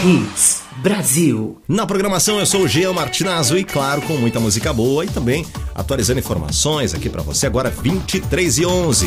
Hits Brasil. Na programação eu sou o Jean Martinazzo e claro, com muita música boa e também atualizando informações aqui pra você agora 23h11.